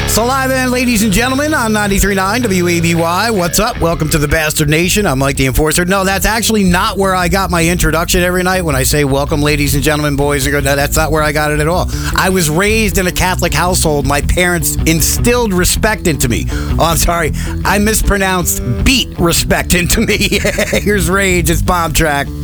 So live in, ladies and gentlemen, on 93.9 WABY. What's up? Welcome to the Bastard Nation. I'm Mike the Enforcer. No, that's actually not where I got my introduction every night when I say welcome, ladies and gentlemen, boys and girls. No, that's not where I got it at all. I was raised in a Catholic household. My parents instilled respect into me. Oh, I'm sorry. I mispronounced beat respect into me. Here's Rage. It's Bomb Track.